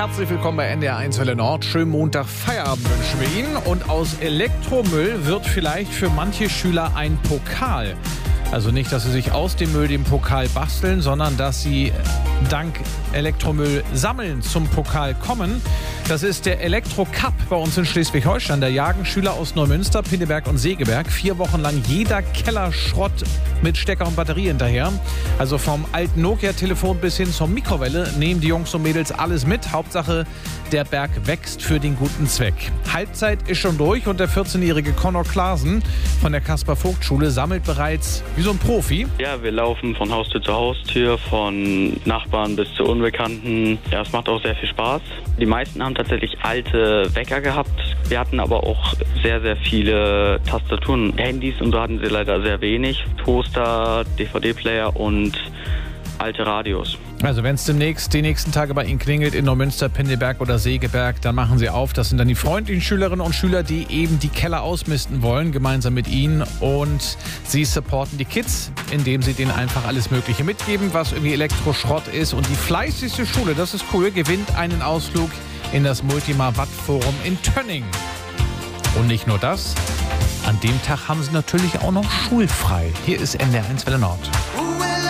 Herzlich willkommen bei NDR1 Welle Nord. Schönen Montag, Feierabend wünschen wir Ihnen. Und aus Elektromüll wird vielleicht für manche Schüler ein Pokal. Also nicht, dass sie sich aus dem Müll den Pokal basteln, sondern dass sie dank Elektromüll sammeln zum Pokal kommen. Das ist der Elektro-Cup bei uns in Schleswig-Holstein. Da jagen Schüler aus Neumünster, Pinneberg und Segeberg 4 Wochen lang jeder Keller Schrott mit Stecker und Batterie hinterher. Also vom alten Nokia-Telefon bis hin zur Mikrowelle nehmen die Jungs und Mädels alles mit. Hauptsache, der Berg wächst für den guten Zweck. Halbzeit ist schon durch und der 14-jährige Connor Klaasen von der Kaspar-Vogt-Schule sammelt bereits wie so ein Profi. Ja, wir laufen von Haustür zu Haustür, von Nachbarn bis zu Unbekannten. Ja, es macht auch sehr viel Spaß. Die meisten haben tatsächlich alte Wecker gehabt. Wir hatten aber auch sehr, sehr viele Tastaturen, Handys und so hatten sie leider sehr wenig. Toaster, DVD-Player und alte Radios. Also wenn es demnächst die nächsten Tage bei Ihnen klingelt in Neumünster, Pinneberg oder Segeberg, dann machen Sie auf. Das sind dann die freundlichen Schülerinnen und Schüler, die eben die Keller ausmisten wollen, gemeinsam mit Ihnen. Und Sie supporten die Kids, indem Sie denen einfach alles Mögliche mitgeben, was irgendwie Elektroschrott ist. Und die fleißigste Schule, das ist cool, gewinnt einen Ausflug in das Multima-Watt-Forum in Tönning. Und nicht nur das, an dem Tag haben Sie natürlich auch noch schulfrei. Hier ist NDR1 Welle Nord.